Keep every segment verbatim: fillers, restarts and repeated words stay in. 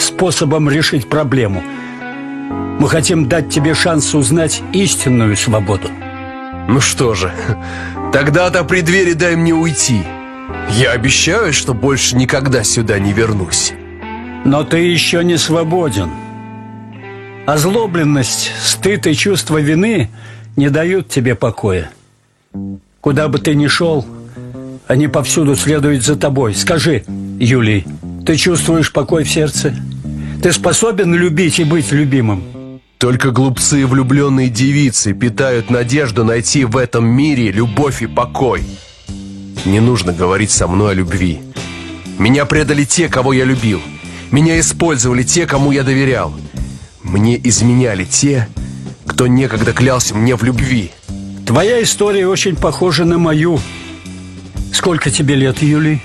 способом решить проблему. Мы хотим дать тебе шанс узнать истинную свободу. Ну что же, тогда отопри дверь и дай мне уйти. Я обещаю, что больше никогда сюда не вернусь. Но ты еще не свободен. Озлобленность, стыд и чувство вины не дают тебе покоя. Куда бы ты ни шел, они повсюду следуют за тобой. Скажи, Юлий, ты чувствуешь покой в сердце? Ты способен любить и быть любимым? Только глупцы и влюбленные девицы питают надежду найти в этом мире любовь и покой. Не нужно говорить со мной о любви. Меня предали те, кого я любил. Меня использовали те, кому я доверял. Мне изменяли те, кто некогда клялся мне в любви. Твоя история очень похожа на мою. Сколько тебе лет, Юлий?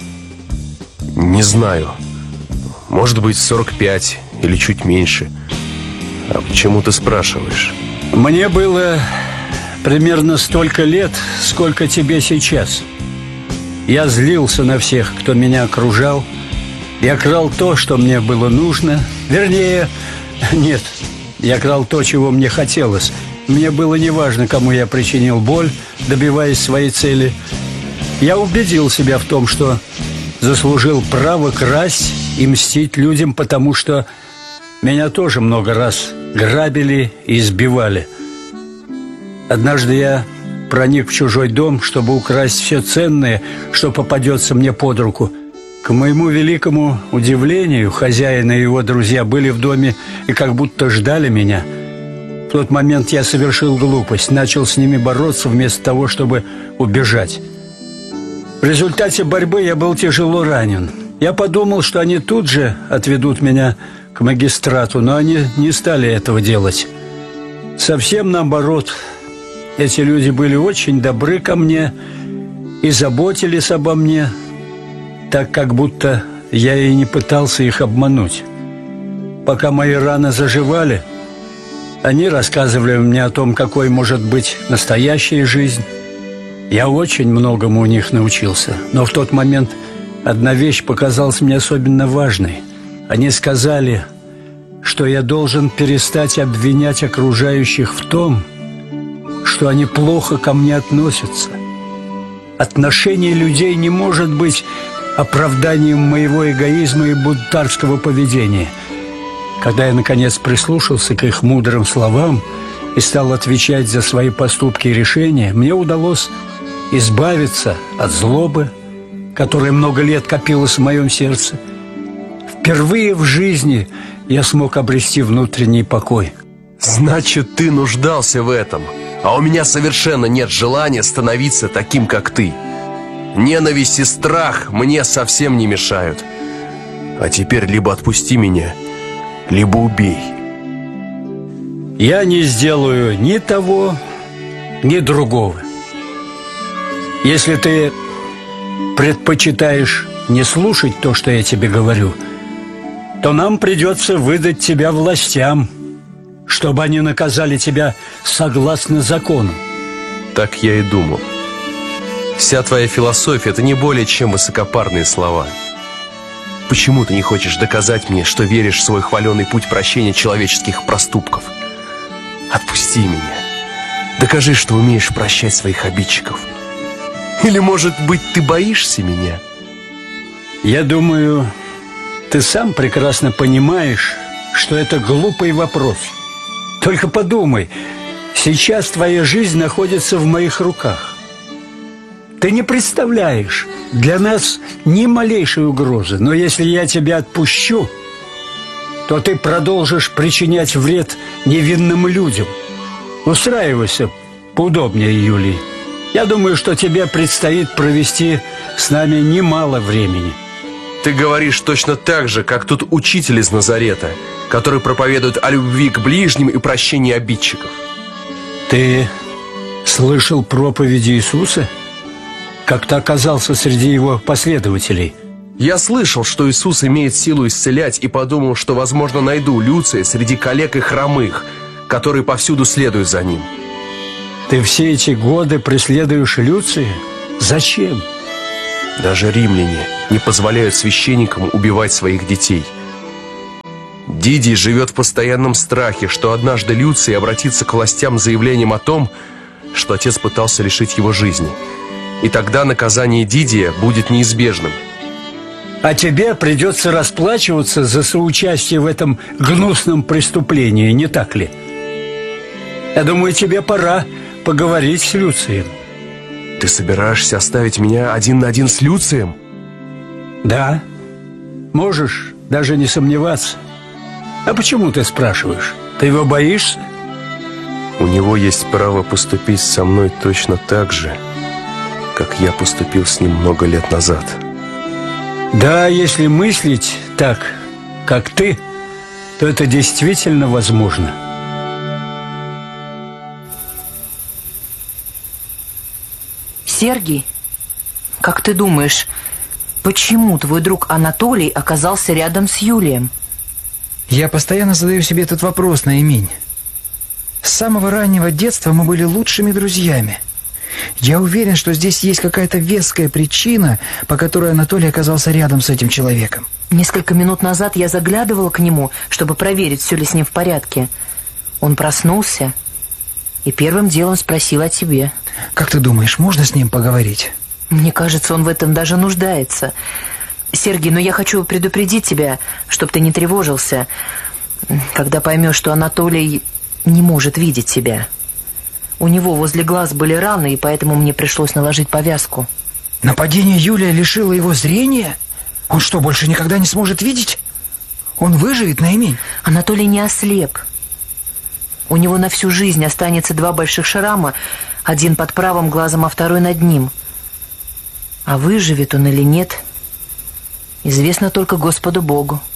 Не знаю. Может быть, сорок пять или чуть меньше. А почему ты спрашиваешь? Мне было примерно столько лет, сколько тебе сейчас. Я злился на всех, кто меня окружал. Я крал то, что мне было нужно. Вернее, нет, я крал то, чего мне хотелось. Мне было неважно, кому я причинил боль, добиваясь своей цели. Я убедил себя в том, что заслужил право красть и мстить людям, потому что меня тоже много раз грабили и избивали. Однажды я проник в чужой дом, чтобы украсть все ценное, что попадется мне под руку. К моему великому удивлению, хозяин и его друзья были в доме и как будто ждали меня. В тот момент я совершил глупость, начал с ними бороться вместо того, чтобы убежать. В результате борьбы я был тяжело ранен. Я подумал, что они тут же отведут меня к магистрату, но они не стали этого делать. Совсем наоборот. Эти люди были очень добры ко мне и заботились обо мне, так как будто я и не пытался их обмануть. Пока мои раны заживали, они рассказывали мне о том, какой может быть настоящая жизнь. Я очень многому у них научился, но в тот момент одна вещь показалась мне особенно важной. Они сказали, что я должен перестать обвинять окружающих в том, что они плохо ко мне относятся. Отношение людей не может быть оправданием моего эгоизма и бунтарского поведения. Когда я, наконец, прислушался к их мудрым словам и стал отвечать за свои поступки и решения, мне удалось избавиться от злобы, которая много лет копилась в моем сердце. Впервые в жизни я смог обрести внутренний покой. Значит, ты нуждался в этом, а у меня совершенно нет желания становиться таким, как ты. Ненависть и страх мне совсем не мешают. А теперь либо отпусти меня, либо убей. Я не сделаю ни того, ни другого. Если ты предпочитаешь не слушать то, что я тебе говорю, то нам придется выдать тебя властям, чтобы они наказали тебя согласно закону. Так я и думал. Вся твоя философия – это не более чем высокопарные слова. Почему ты не хочешь доказать мне, что веришь в свой хваленый путь прощения человеческих проступков? Отпусти меня. Докажи, что умеешь прощать своих обидчиков. Или, может быть, ты боишься меня? Я думаю, ты сам прекрасно понимаешь, что это глупый вопрос. Только подумай, сейчас твоя жизнь находится в моих руках. Ты не представляешь для нас ни малейшей угрозы, но если я тебя отпущу, то ты продолжишь причинять вред невинным людям. Устраивайся поудобнее, Юлий. Я думаю, что тебе предстоит провести с нами немало времени. Ты говоришь точно так же, как тот учитель из Назарета, который проповедует о любви к ближним и прощении обидчиков. Ты слышал проповеди Иисуса? Как ты оказался среди его последователей? Я слышал, что Иисус имеет силу исцелять, и подумал, что, возможно, найду Люция среди коллег и хромых, которые повсюду следуют за ним. Ты все эти годы преследуешь Люция? Зачем? Даже римляне не позволяют священникам убивать своих детей. Дидий живет в постоянном страхе, что однажды Люций обратится к властям с заявлением о том, что отец пытался лишить его жизни. И тогда наказание Дидия будет неизбежным. А тебе придется расплачиваться за соучастие в этом гнусном преступлении, не так ли? Я думаю, тебе пора поговорить с Люцием. Ты собираешься оставить меня один на один с Люцием? Да, можешь даже не сомневаться. А почему ты спрашиваешь? Ты его боишься? У него есть право поступить со мной точно так же, как я поступил с ним много лет назад. Да, если мыслить так, как ты, то это действительно возможно. Сергий, как ты думаешь, почему твой друг Анатолий оказался рядом с Юлием? Я постоянно задаю себе этот вопрос, Наимень. С самого раннего детства мы были лучшими друзьями. Я уверен, что здесь есть какая-то веская причина, по которой Анатолий оказался рядом с этим человеком. Несколько минут назад я заглядывала к нему, чтобы проверить, все ли с ним в порядке. Он проснулся и первым делом спросил о тебе. Как ты думаешь, можно с ним поговорить? Мне кажется, он в этом даже нуждается. Сергий, но я хочу предупредить тебя, чтобы ты не тревожился, когда поймешь, что Анатолий не может видеть тебя. У него возле глаз были раны, и поэтому мне пришлось наложить повязку. Нападение Юлия лишило его зрения? Он что, больше никогда не сможет видеть? Он выживет, Наимень? Анатолий не ослеп. У него на всю жизнь останется два больших шрама, один под правым глазом, а второй над ним. А выживет он или нет, известно только Господу Богу.